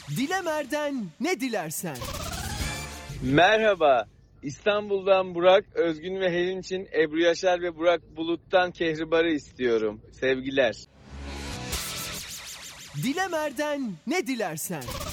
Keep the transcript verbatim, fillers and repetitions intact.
Dilemer'den ne dilersen. Merhaba, İstanbul'dan Burak, Özgün ve Helin için Ebru Yaşar ve Burak Bulut'tan Kehribar'ı istiyorum. Sevgiler. Dilemer'den ne dilersen.